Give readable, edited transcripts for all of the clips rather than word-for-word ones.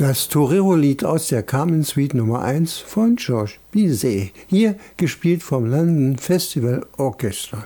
Das Torero-Lied aus der Carmen Suite Nummer 1 von Georges Bizet, hier gespielt vom London Festival Orchestra.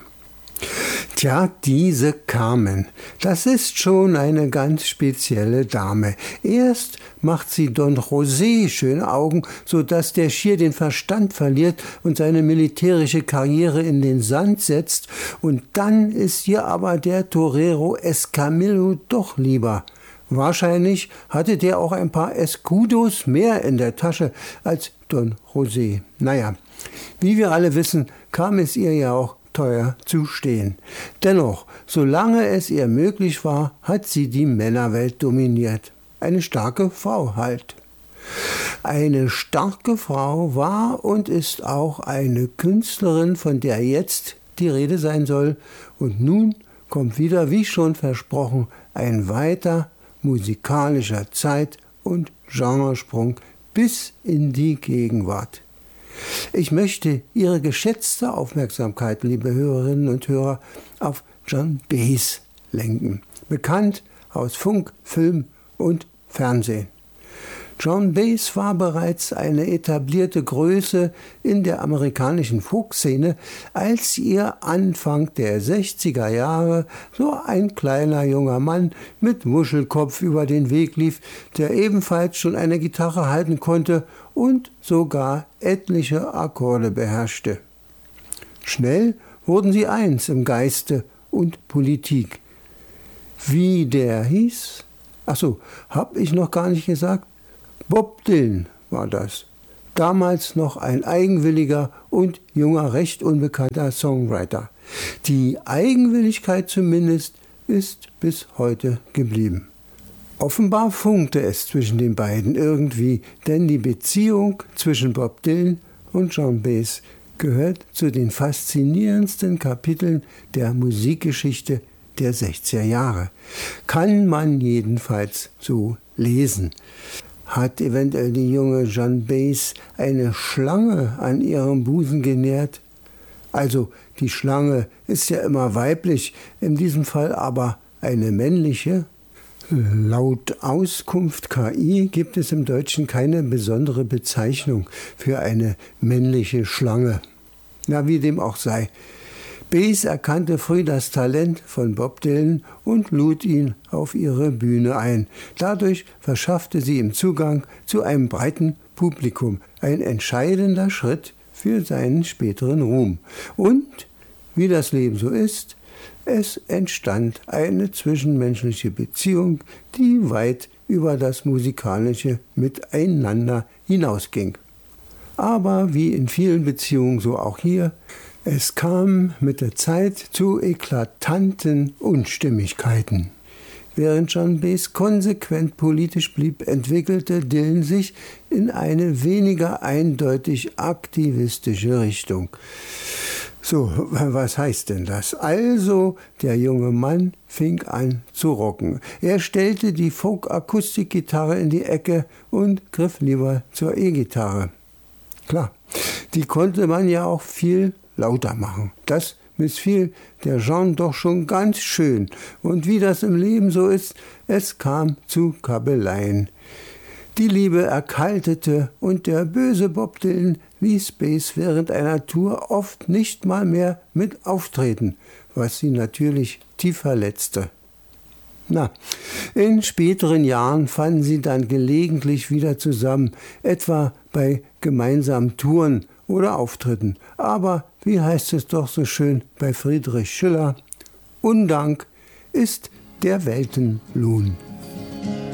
Tja, diese Carmen, das ist schon eine ganz spezielle Dame. Erst macht sie Don José schöne Augen, sodass der schier den Verstand verliert und seine militärische Karriere in den Sand setzt. Und dann ist ihr aber der Torero Escamillo doch lieber. Wahrscheinlich hatte der auch ein paar Escudos mehr in der Tasche als Don José. Naja, wie wir alle wissen, kam es ihr ja auch teuer zu stehen. Dennoch, solange es ihr möglich war, hat sie die Männerwelt dominiert. Eine starke Frau halt. Eine starke Frau war und ist auch eine Künstlerin, von der jetzt die Rede sein soll. Und nun kommt wieder, wie schon versprochen, ein weiter musikalischer Zeit- und Genresprung bis in die Gegenwart. Ich möchte Ihre geschätzte Aufmerksamkeit, liebe Hörerinnen und Hörer, auf Joan Baez lenken, bekannt aus Funk, Film und Fernsehen. Joan Baez war bereits eine etablierte Größe in der amerikanischen Folkszene, als ihr Anfang der 60er Jahre so ein kleiner junger Mann mit Muschelkopf über den Weg lief, der ebenfalls schon eine Gitarre halten konnte und sogar etliche Akkorde beherrschte. Schnell wurden sie eins im Geiste und Politik. Wie der hieß? Achso, hab ich noch gar nicht gesagt. Bob Dylan war das. Damals noch ein eigenwilliger und junger, recht unbekannter Songwriter. Die Eigenwilligkeit zumindest ist bis heute geblieben. Offenbar funkte es zwischen den beiden irgendwie, denn die Beziehung zwischen Bob Dylan und Joan Baez gehört zu den faszinierendsten Kapiteln der Musikgeschichte der 60er Jahre. Kann man jedenfalls so lesen. Hat eventuell die junge Joan Baez eine Schlange an ihrem Busen genährt? Also die Schlange ist ja immer weiblich, in diesem Fall aber eine männliche. Laut Auskunft KI gibt es im Deutschen keine besondere Bezeichnung für eine männliche Schlange. Na, wie dem auch sei. Baez erkannte früh das Talent von Bob Dylan und lud ihn auf ihre Bühne ein. Dadurch verschaffte sie ihm Zugang zu einem breiten Publikum. Ein entscheidender Schritt für seinen späteren Ruhm. Und, wie das Leben so ist, es entstand eine zwischenmenschliche Beziehung, die weit über das musikalische Miteinander hinausging. Aber wie in vielen Beziehungen, so auch hier, es kam mit der Zeit zu eklatanten Unstimmigkeiten. Während Joan Baez konsequent politisch blieb, entwickelte Dylan sich in eine weniger eindeutig aktivistische Richtung. So, was heißt denn das? Also, der junge Mann fing an zu rocken. Er stellte die Folk-Akustikgitarre in die Ecke und griff lieber zur E-Gitarre. Klar, die konnte man ja auch viel lauter machen. Das missfiel der Jean doch schon ganz schön. Und wie das im Leben so ist, es kam zu Kabeleien. Die Liebe erkaltete und der böse Bob Dylan ließ Baez während einer Tour oft nicht mal mehr mit auftreten, was sie natürlich tief verletzte. Na, in späteren Jahren fanden sie dann gelegentlich wieder zusammen, etwa bei gemeinsamen Touren oder Auftritten. Aber, wie heißt es doch so schön bei Friedrich Schiller, Undank ist der Weltenlohn.